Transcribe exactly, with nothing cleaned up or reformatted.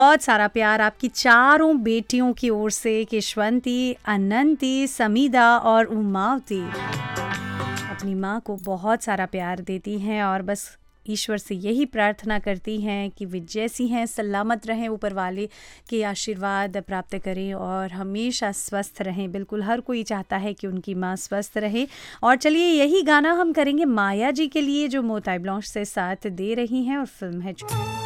बहुत सारा प्यार आपकी चारों बेटियों की ओर से, केशवंती, अनंती, समीदा और उमावती अपनी माँ को बहुत सारा प्यार देती हैं और बस ईश्वर से यही प्रार्थना करती हैं कि वे जैसी हैं सलामत रहें, ऊपर वाले के आशीर्वाद प्राप्त करें और हमेशा स्वस्थ रहें। बिल्कुल हर कोई चाहता है कि उनकी माँ स्वस्थ रहे। और चलिए यही गाना हम करेंगे माया जी के लिए, जो मोताई ब्लांच से साथ दे रही हैं और फिल्म है